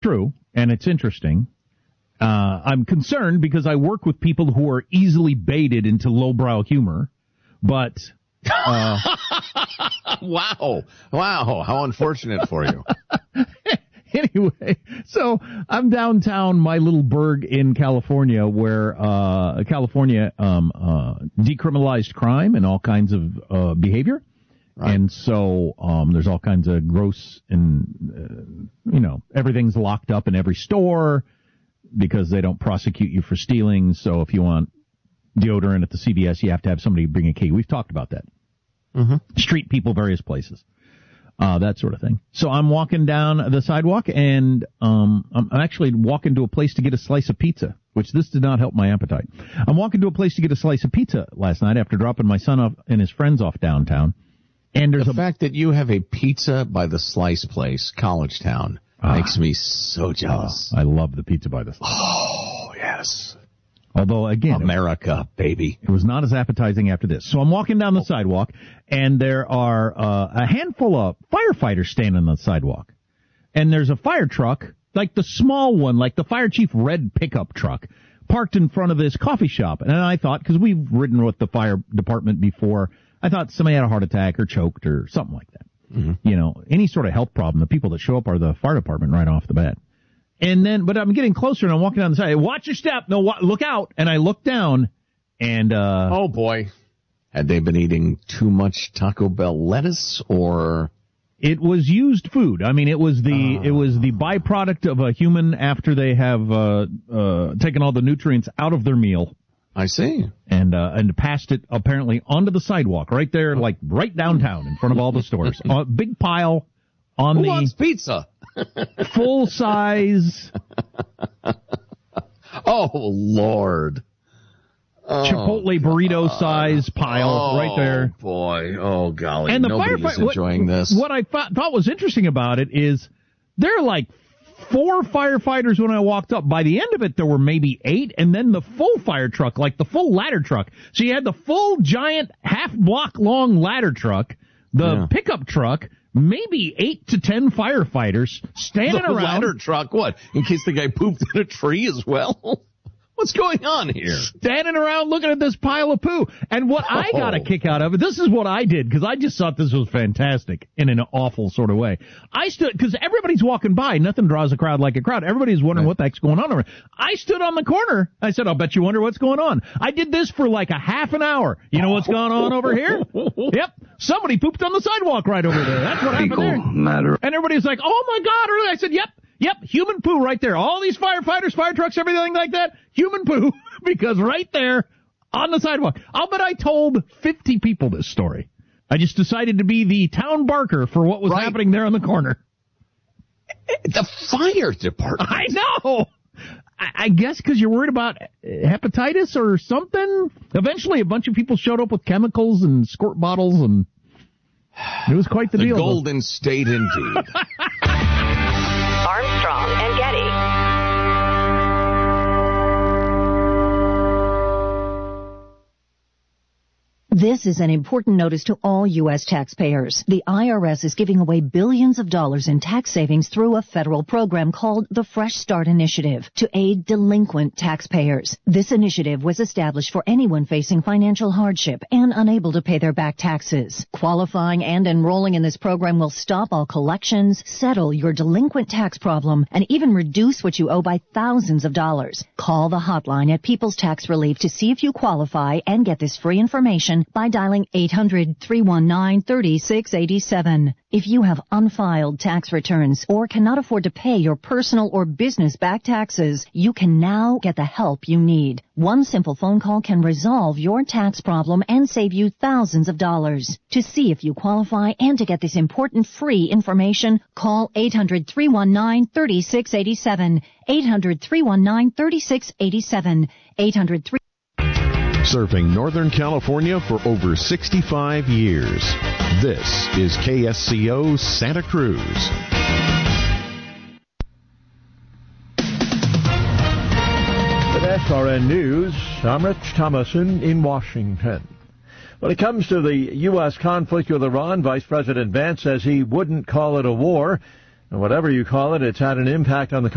true, and it's interesting. I'm concerned because I work with people who are easily baited into lowbrow humor, but... Wow, how unfortunate for you. Anyway, so I'm downtown my little burg in California where California decriminalized crime and all kinds of behavior. Right. And so there's all kinds of gross and, everything's locked up in every store because they don't prosecute you for stealing. So if you want deodorant at the CVS, you have to have somebody bring a key. We've talked about that. Mm-hmm. Street people, various places. That sort of thing. So I'm walking down the sidewalk, and I'm actually walking to a place to get a slice of pizza, which this did not help my appetite. I'm walking to a place to get a slice of pizza last night after dropping my son off and his friends off downtown. And there's the fact that you have a pizza by the slice place, College Town, makes me so jealous. I love the pizza by the slice. Oh, yes. Although, again, America, baby. It was not as appetizing after this. So I'm walking down the sidewalk, and there are a handful of firefighters standing on the sidewalk. And there's a fire truck, like the small one, like the fire chief red pickup truck, parked in front of this coffee shop. And I thought, because we've ridden with the fire department before, I thought somebody had a heart attack or choked or something like that. Mm-hmm. Any sort of health problem, the people that show up are the fire department right off the bat. But I'm getting closer and I'm walking down the side. Watch your step. No, look out. And I look down and, oh boy. Had they been eating too much Taco Bell lettuce or? It was used food. I mean, it was the byproduct of a human after they have, taken all the nutrients out of their meal. I see. And passed it apparently onto the sidewalk right there, like right downtown in front of all the stores. A big pile on Who wants pizza? Full size. Oh, Lord. Chipotle burrito size pile right there. Oh, boy. Oh, golly. And the Nobody's enjoying this. What I thought was interesting about it is there are like 4 firefighters when I walked up. By the end of it, there were maybe 8, and then the full fire truck, like the full ladder truck. So you had the full giant half-block-long ladder truck, the pickup truck, maybe 8 to 10 firefighters standing around. The ladder truck, what? In case the guy pooped in a tree as well? What's going on here? Standing around looking at this pile of poo. And what I got a kick out of it, this is what I did, because I just thought this was fantastic in an awful sort of way. I stood, because everybody's walking by. Nothing draws a crowd like a crowd. Everybody's wondering what the heck's going on over there. I stood on the corner. I said, I'll bet you wonder what's going on. I did this for like a half an hour. You know what's going on over here? Yep. Somebody pooped on the sidewalk right over there. That's what happened there. Matter. And everybody's like, oh my God. I said, Yep, human poo right there. All these firefighters, fire trucks, everything like that, human poo, because right there on the sidewalk. I'll bet I told 50 people this story. I just decided to be the town barker for what was happening there on the corner. The fire department. I know. I guess because you're worried about hepatitis or something. Eventually, a bunch of people showed up with chemicals and squirt bottles, and it was quite the deal. The Golden State, indeed. Armstrong and Getty. This is an important notice to all U.S. taxpayers. The IRS is giving away billions of dollars in tax savings through a federal program called the Fresh Start Initiative to aid delinquent taxpayers. This initiative was established for anyone facing financial hardship and unable to pay their back taxes. Qualifying and enrolling in this program will stop all collections, settle your delinquent tax problem, and even reduce what you owe by thousands of dollars. Call the hotline at People's Tax Relief to see if you qualify and get this free information by dialing 800-319-3687. If you have unfiled tax returns or cannot afford to pay your personal or business back taxes, you can now get the help you need. One simple phone call can resolve your tax problem and save you thousands of dollars. To see if you qualify and to get this important free information, call 800-319-3687. 800-319-3687. 800-319-3687. Serving Northern California for over 65 years. This is KSCO Santa Cruz. With SRN News, I'm Rich Thomason in Washington. When it comes to the U.S. conflict with Iran, Vice President Vance says he wouldn't call it a war. And whatever you call it, it's had an impact on the